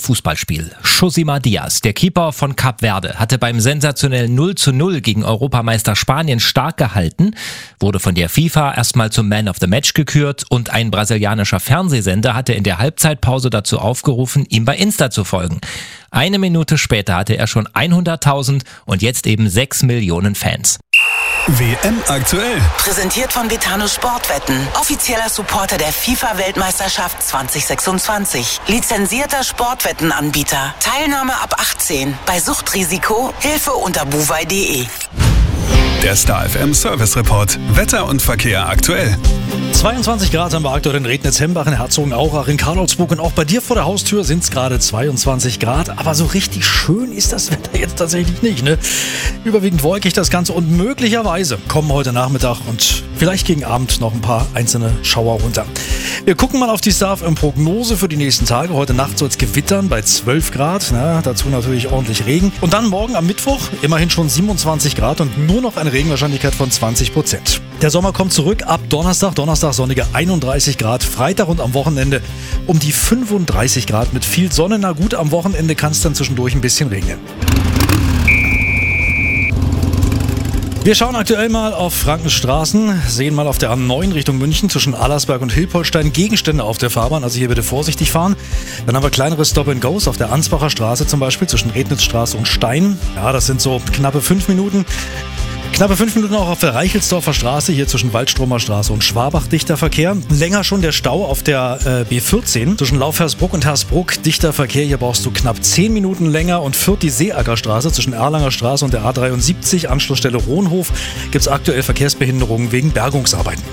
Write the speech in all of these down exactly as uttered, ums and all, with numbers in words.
Fußballspiel. Josima Diaz, der Keeper von Kap Verde, hatte beim sensationellen null zu null gegen Europameister Spanien stark gehalten, wurde von der FIFA erstmal zum Man of the Match gekürt und ein brasilianischer Fernsehsender hatte in der Halbzeitpause dazu aufgerufen, ihm bei Insta zu folgen. Eine Minute später hatte er schon hunderttausend und jetzt eben sechs Millionen Fans. W M aktuell. Präsentiert von Betano Sportwetten. Offizieller Supporter der FIFA-Weltmeisterschaft zwanzig sechsundzwanzig. Lizenzierter Sportwettenanbieter. Teilnahme ab achtzehn. Bei Suchtrisiko Hilfe unter buwei punkt de. Der Star F M Service Report. Wetter und Verkehr aktuell. zweiundzwanzig Grad haben wir aktuell in Rednitz-Hembach, in Herzogenaurach, in Karlsburg und auch bei dir vor der Haustür sind es gerade zweiundzwanzig Grad. Aber so richtig schön ist das Wetter jetzt tatsächlich nicht, ne? Überwiegend wolkig das Ganze und möglicherweise kommen heute Nachmittag und vielleicht gegen Abend noch ein paar einzelne Schauer runter. Wir gucken mal auf die Star F M Prognose für die nächsten Tage. Heute Nacht soll es gewittern bei zwölf Grad, na, dazu natürlich ordentlich Regen. Und dann morgen am Mittwoch immerhin schon siebenundzwanzig Grad und nur noch eine Regenwahrscheinlichkeit von zwanzig Prozent. Der Sommer kommt zurück ab Donnerstag. Donnerstag sonnige einunddreißig Grad. Freitag und am Wochenende um die fünfunddreißig Grad mit viel Sonne. Na gut, am Wochenende kann es dann zwischendurch ein bisschen regnen. Wir schauen aktuell mal auf Frankenstraßen, sehen mal auf der A neun Richtung München zwischen Allersberg und Hilpoltstein Gegenstände auf der Fahrbahn, also hier bitte vorsichtig fahren. Dann haben wir kleinere Stop-and-Goes auf der Ansbacher Straße zum Beispiel zwischen Rednitzstraße und Stein. Ja, das sind so knappe fünf Minuten. Knappe fünf Minuten auch auf der Reichelsdorfer Straße, hier zwischen Waldstromer Straße und Schwabach, dichter Verkehr. Länger schon der Stau auf der äh, B vierzehn zwischen Laufhersbruck und Hersbruck, dichter Verkehr. Hier brauchst du knapp zehn Minuten länger. Und Fürth die Seeackerstraße zwischen Erlanger Straße und der A dreiundsiebzig, Anschlussstelle Rohnhof, gibt es aktuell Verkehrsbehinderungen wegen Bergungsarbeiten.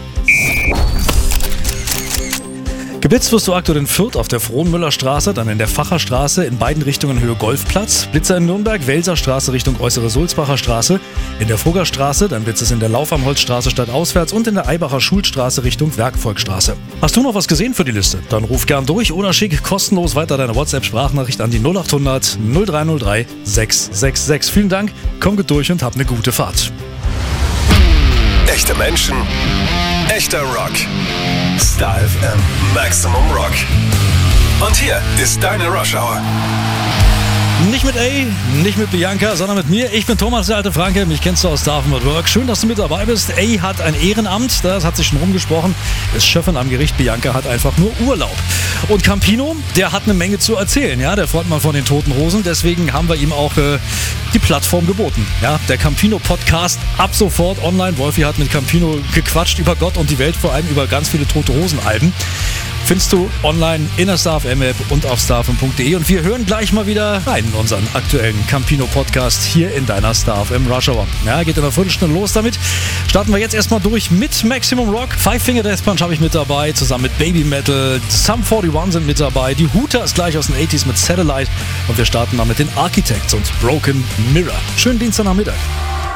Geblitzt wirst du aktuell in Fürth auf der Frohnmüllerstraße, dann in der Facherstraße, in beiden Richtungen Höhe Golfplatz. Blitzer in Nürnberg, Welserstraße Richtung Äußere Sulzbacher Straße, in der Fuggerstraße, dann blitzt es in der Lauf am Holzstraße stadtauswärts und in der Eibacher Schulstraße Richtung Werkvolkstraße. Hast du noch was gesehen für die Liste? Dann ruf gern durch oder schick kostenlos weiter deine WhatsApp-Sprachnachricht an die null acht hundert null drei null drei sechs sechs sechs. Vielen Dank, komm gut durch und hab eine gute Fahrt. Echte Menschen, echter Rock. Star F M Maximum Rock. Und hier ist deine Rush Hour. Nicht mit A, nicht mit Bianca, sondern mit mir. Ich bin Thomas, der alte Franke. Mich kennst du aus Star F M at Work. Schön, dass du mit dabei bist. A hat ein Ehrenamt, das hat sich schon rumgesprochen. Ist Chefin am Gericht. Bianca hat einfach nur Urlaub. Und Campino, der hat eine Menge zu erzählen. Ja, der Frontmann von den Toten Hosen. Deswegen haben wir ihm auch äh, die Plattform geboten. Ja, der Campino-Podcast ab sofort online. Wolfi hat mit Campino gequatscht über Gott und die Welt, vor allem über ganz viele Tote Hosen-Alben. Findest du online in der Star F M App und auf star f m punkt de. Und wir hören gleich mal wieder rein in unseren aktuellen Campino-Podcast hier in deiner Star F M Rush Hour. Ja, geht in einer Viertelstunde los damit. Starten wir jetzt erstmal durch mit Maximum Rock. Five Finger Death Punch habe ich mit dabei, zusammen mit Baby Metal. Sum einundvierzig sind mit dabei. Die Hooters gleich aus den achtziger mit Satellite. Und wir starten mal mit den Architects und Broken Mirror. Schönen Dienstagnachmittag.